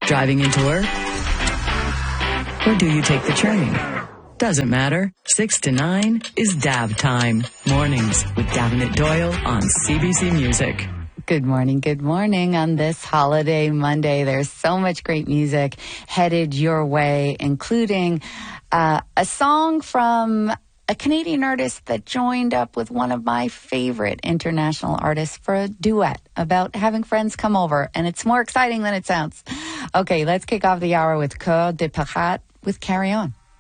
Driving into work? Or do you take the train? Doesn't matter. 6 to 9 is DAB time. Mornings with Davenant Doyle on CBC Music. Good morning on this holiday Monday. There's so much great music headed your way, including a song from a Canadian artist that joined up with one of my favorite international artists for a duet about having friends come over, and it's more exciting than it sounds. Okay, let's kick off the hour with Cœur de Pirate with Carry On.